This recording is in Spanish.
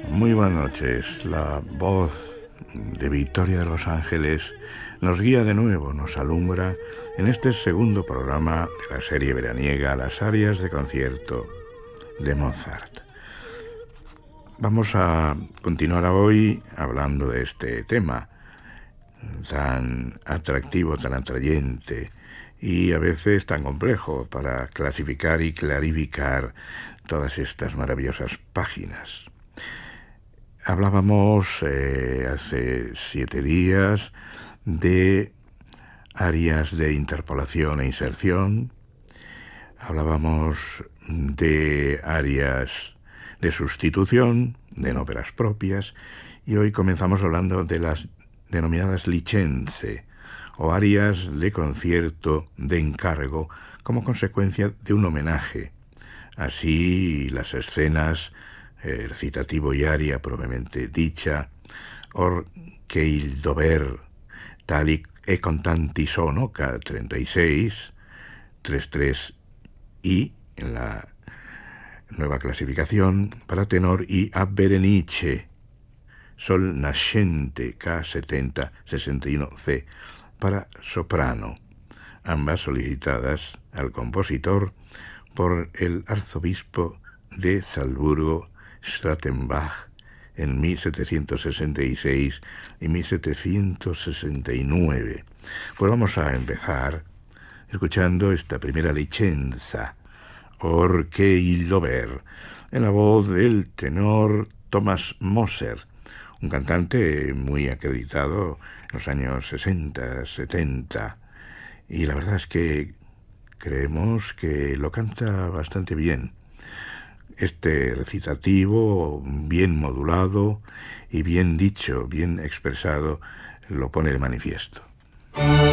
Muy buenas noches. La voz de Victoria de los Ángeles nos guía de nuevo, nos alumbra en este segundo programa de la serie veraniega Las arias de concierto de Mozart. Vamos a continuar hoy hablando de este tema tan atractivo, tan atrayente y a veces tan complejo para clasificar y clarificar todas estas maravillosas páginas. Hablábamos hace 7 días de áreas de interpolación e inserción, hablábamos de áreas de sustitución, de óperas propias, y hoy comenzamos hablando de las denominadas licenze, o áreas de concierto de encargo como consecuencia de un homenaje. Así las escenas recitativo y aria propiamente dicha, or che il dover tali e contanti sono, K36, 33 y en la nueva clasificación para tenor, y a Berenice, sol nascente, K70, 61C, para soprano, ambas solicitadas al compositor por el arzobispo de Salzburgo, Strattenbach, en 1766 y 1769. Pues vamos a empezar escuchando esta primera licenza, or che il dover, en la voz del tenor Thomas Moser, un cantante muy acreditado en los años 60, 70, y la verdad es que creemos que lo canta bastante bien. Este recitativo, bien modulado y bien dicho, bien expresado, lo pone de manifiesto.